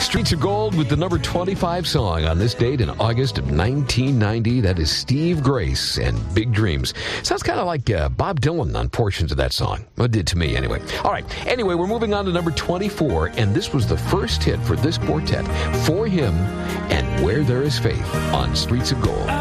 Streets of Gold with the number 25 song on this date in August of 1990. That is Steve Grace and Big Dreams. Sounds kind of like Bob Dylan on portions of that song. Well, it did to me anyway. All right. Anyway, we're moving on to number 24, and this was the first hit for this quartet, For Him and Where There Is Faith on Streets of Gold.